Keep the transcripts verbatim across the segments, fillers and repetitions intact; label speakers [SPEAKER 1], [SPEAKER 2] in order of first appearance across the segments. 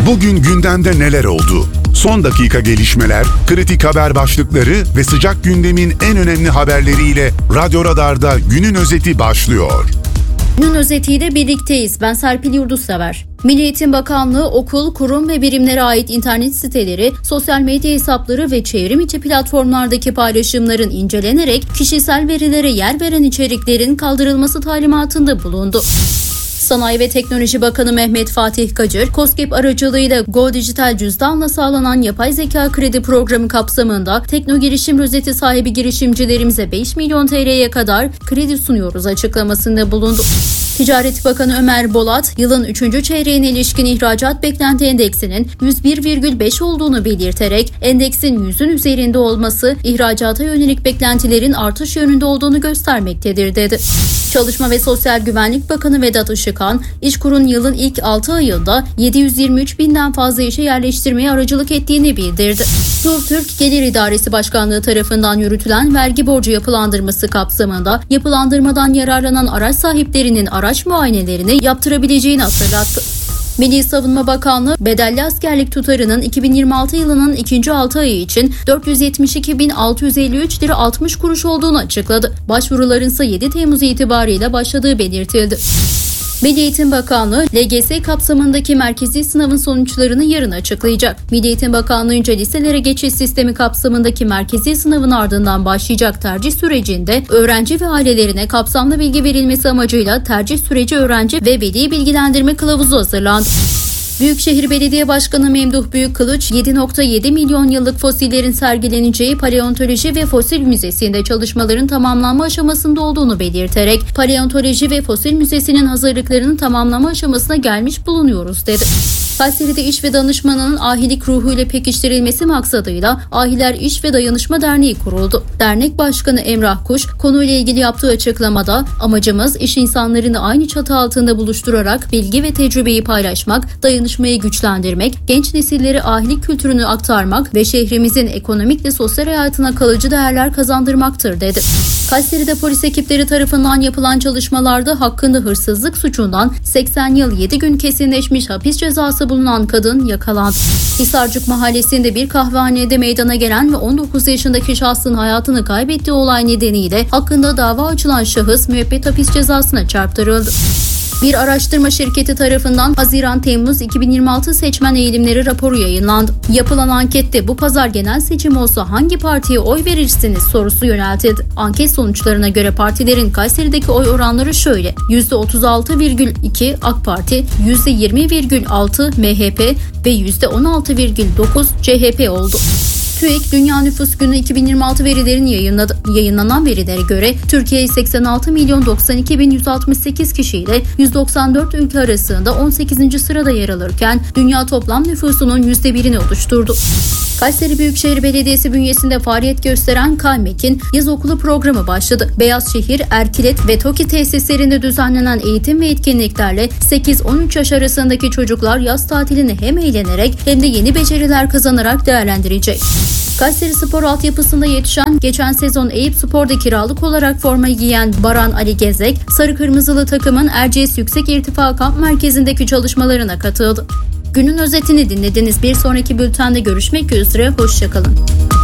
[SPEAKER 1] Bugün gündemde neler oldu? Son dakika gelişmeler, kritik haber başlıkları ve sıcak gündemin en önemli haberleriyle Radyo Radar'da günün özeti başlıyor.
[SPEAKER 2] Günün özetiyle birlikteyiz. Ben Serpil Yurdussever. Milli Eğitim Bakanlığı okul, kurum ve birimlere ait internet siteleri, sosyal medya hesapları ve çevrim içi platformlardaki paylaşımların incelenerek kişisel verilere yer veren içeriklerin kaldırılması talimatında bulundu. Sanayi ve Teknoloji Bakanı Mehmet Fatih Kacır, KOSGEB aracılığıyla Go Dijital Cüzdan'la sağlanan yapay zeka kredi programı kapsamında Tekno Girişim Rozeti sahibi girişimcilerimize beş milyon T L'ye kadar kredi sunuyoruz açıklamasında bulundu. Ticaret Bakanı Ömer Bolat, yılın üçüncü çeyreğine ilişkin ihracat beklenti endeksinin yüz bir virgül beş olduğunu belirterek endeksin yüzün üzerinde olması ihracata yönelik beklentilerin artış yönünde olduğunu göstermektedir dedi. Çalışma ve Sosyal Güvenlik Bakanı Vedat Işıkhan, İşkur'un yılın ilk altı ayında yedi yüz yirmi üç binden fazla işe yerleştirmeye aracılık ettiğini bildirdi. Türk Gelir İdaresi Başkanlığı tarafından yürütülen vergi borcu yapılandırması kapsamında yapılandırmadan yararlanan araç sahiplerinin araç muayenelerini yaptırabileceğini hatırlattı. Milli Savunma Bakanlığı bedelli askerlik tutarının iki bin yirmi altı yılının ikinci altı ayı için dört yüz yetmiş iki bin altı yüz elli üç lira altmış kuruş olduğunu açıkladı. Başvuruların ise yedi Temmuz itibariyle başladığı belirtildi. Milli Eğitim Bakanlığı, L G S kapsamındaki merkezi sınavın sonuçlarını yarın açıklayacak. Milli Eğitim Bakanlığı'nca liselere geçiş sistemi kapsamındaki merkezi sınavın ardından başlayacak tercih sürecinde öğrenci ve ailelerine kapsamlı bilgi verilmesi amacıyla tercih süreci öğrenci ve veli bilgilendirme kılavuzu hazırlandı. Büyükşehir Belediye Başkanı Memduh Büyükkılıç, yedi virgül yedi milyon yıllık fosillerin sergileneceği Paleontoloji ve Fosil Müzesi'nde çalışmaların tamamlanma aşamasında olduğunu belirterek, Paleontoloji ve Fosil Müzesi'nin hazırlıklarının tamamlanma aşamasına gelmiş bulunuyoruz dedi. Kayseri'de iş ve danışmanının ahilik ruhuyla pekiştirilmesi maksadıyla Ahiler İş ve Dayanışma Derneği kuruldu. Dernek Başkanı Emrah Kuş, konuyla ilgili yaptığı açıklamada, amacımız iş insanlarını aynı çatı altında buluşturarak bilgi ve tecrübeyi paylaşmak, dayanışmayı güçlendirmek, genç nesillere ahilik kültürünü aktarmak ve şehrimizin ekonomik ve sosyal hayatına kalıcı değerler kazandırmaktır dedi. Kayseri'de polis ekipleri tarafından yapılan çalışmalarda hakkında hırsızlık suçundan seksen yıl yedi gün kesinleşmiş hapis cezası bulunan kadın yakalandı. Hisarcık Mahallesi'nde bir kahvehanede meydana gelen ve on dokuz yaşındaki şahsın hayatını kaybettiği olay nedeniyle hakkında dava açılan şahıs müebbet hapis cezasına çarptırıldı. Bir araştırma şirketi tarafından Haziran-Temmuz iki bin yirmi altı seçmen eğilimleri raporu yayınlandı. Yapılan ankette bu pazar genel seçim olsa hangi partiye oy verirsiniz sorusu yöneltildi. Anket sonuçlarına göre partilerin Kayseri'deki oy oranları şöyle: yüzde otuz altı virgül iki AK Parti, yüzde yirmi virgül altı M H P ve yüzde on altı virgül dokuz C H P oldu. TÜİK Dünya Nüfus Günü iki bin yirmi altı verilerini yayınladı. Yayınlanan verilere göre Türkiye seksen altı milyon doksan iki bin yüz altmış sekiz kişiyle yüz doksan dört ülke arasında on sekizinci sırada yer alırken dünya toplam nüfusunun yüzde birini oluşturdu. Kayseri Büyükşehir Belediyesi bünyesinde faaliyet gösteren KAYMEK'in yaz okulu programı başladı. Beyazşehir, Erkilet ve TOKİ tesislerinde düzenlenen eğitim ve etkinliklerle sekiz on üç yaş arasındaki çocuklar yaz tatilini hem eğlenerek hem de yeni beceriler kazanarak değerlendirecek. Kayseri Spor altyapısında yetişen, geçen sezon Eyüp Spor'da kiralık olarak formayı giyen Baran Ali Gezek, Sarı Kırmızılı takımın Erciyes Yüksek İrtifa Kamp Merkezi'ndeki çalışmalarına katıldı. Günün özetini dinlediniz. Bir sonraki bültende görüşmek üzere. Hoşçakalın.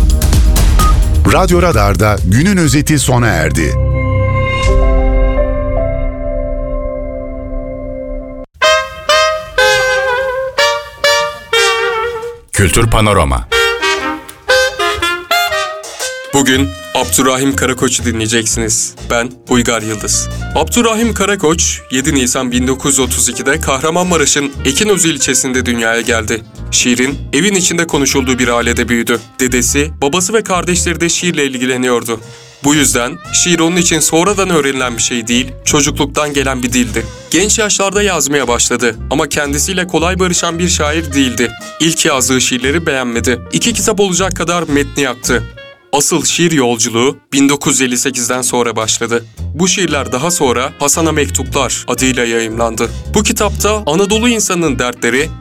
[SPEAKER 1] Radyo Radar'da günün özeti sona erdi.
[SPEAKER 3] Kültür Panorama.
[SPEAKER 4] Bugün Abdurrahim Karakoç'u dinleyeceksiniz. Ben Uygar Yıldız. Abdurrahim Karakoç, yedi Nisan bin dokuz yüz otuz ikide Kahramanmaraş'ın Ekinözü ilçesinde dünyaya geldi. Şiirin evin içinde konuşulduğu bir ailede büyüdü. Dedesi, babası ve kardeşleri de şiirle ilgileniyordu. Bu yüzden şiir onun için sonradan öğrenilen bir şey değil, çocukluktan gelen bir dildi. Genç yaşlarda yazmaya başladı ama kendisiyle kolay barışan bir şair değildi. İlk yazdığı şiirleri beğenmedi. İki kitap olacak kadar metni yaktı. Asıl şiir yolculuğu bin dokuz yüz elli sekizden sonra başladı. Bu şiirler daha sonra Hasan'a Mektuplar adıyla yayımlandı. Bu kitapta Anadolu insanının dertleri,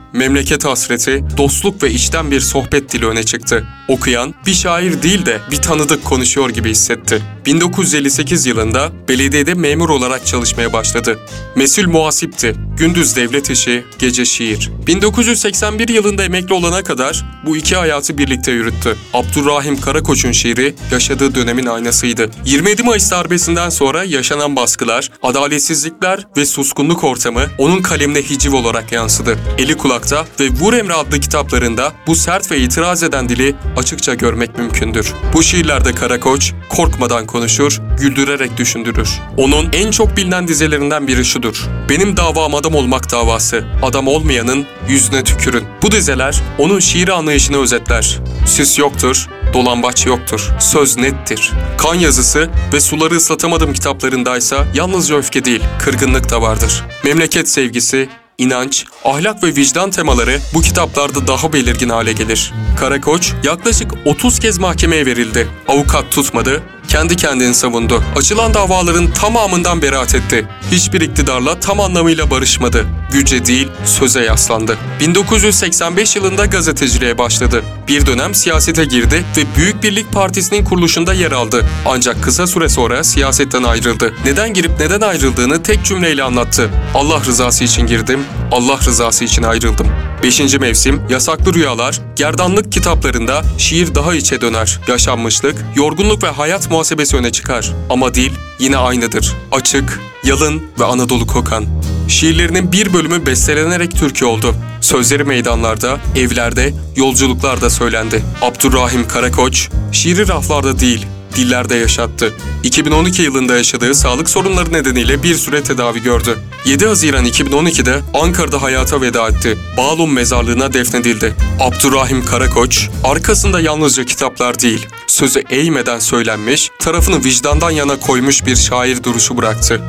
[SPEAKER 4] memleket hasreti, dostluk ve içten bir sohbet dili öne çıktı. Okuyan, bir şair değil de bir tanıdık konuşuyor gibi hissetti. bin dokuz yüz elli sekiz yılında belediyede memur olarak çalışmaya başladı. Mesul muhasipti. Gündüz devlet işi, gece şiir. bin dokuz yüz seksen bir yılında emekli olana kadar bu iki hayatı birlikte yürüttü. Abdurrahim Karakoç'un şiiri yaşadığı dönemin aynasıydı. yirmi yedi Mayıs darbesinden sonra yaşanan baskılar, adaletsizlikler ve suskunluk ortamı onun kalemine hiciv olarak yansıdı. Eli Kulak'ta ve Vur Emre adlı kitaplarında bu sert ve itiraz eden dili açıkça görmek mümkündür. Bu şiirlerde Karakoç korkmadan konuşur, güldürerek düşündürür. Onun en çok bilinen dizelerinden biri şudur: "Benim davam adam olmak davası, adam olmayanın yüzüne tükürün." Bu dizeler onun şiir anlayışını özetler. Süs yoktur, dolambaç yoktur, söz nettir. Kan yazısı ve Suları ıslatamadım kitaplarındaysa yalnızca öfke değil, kırgınlık da vardır. Memleket sevgisi, İnanç, ahlak ve vicdan temaları bu kitaplarda daha belirgin hale gelir. Karakoç yaklaşık otuz kez mahkemeye verildi. Avukat tutmadı, kendi kendini savundu. Açılan davaların tamamından beraat etti. Hiçbir iktidarla tam anlamıyla barışmadı. Güce değil, söze yaslandı. bin dokuz yüz seksen beş yılında gazeteciliğe başladı. Bir dönem siyasete girdi ve Büyük Birlik Partisi'nin kuruluşunda yer aldı. Ancak kısa süre sonra siyasetten ayrıldı. Neden girip neden ayrıldığını tek cümleyle anlattı: "Allah rızası için girdim, Allah rızası için ayrıldım." Beşinci mevsim, Yasaklı Rüyalar, Gerdanlık kitaplarında şiir daha içe döner. Yaşanmışlık, yorgunluk ve hayat muhasebesi öne çıkar. Ama dil yine aynıdır. Açık, yalın ve Anadolu kokan. Şiirlerinin bir bölümü bestelenerek türkü oldu. Sözleri meydanlarda, evlerde, yolculuklarda söylendi. Abdurrahim Karakoç, şiiri raflarda değil, dillerde yaşattı. iki bin on iki yılında yaşadığı sağlık sorunları nedeniyle bir süre tedavi gördü. yedi Haziran iki bin on ikide Ankara'da hayata veda etti. Bağlum mezarlığına defnedildi. Abdurrahim Karakoç, arkasında yalnızca kitaplar değil, sözü eğmeden söylenmiş, tarafını vicdandan yana koymuş bir şair duruşu bıraktı.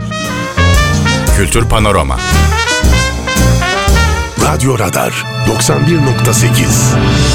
[SPEAKER 3] Kültür Panorama.
[SPEAKER 1] Radyo Radar doksan bir nokta sekiz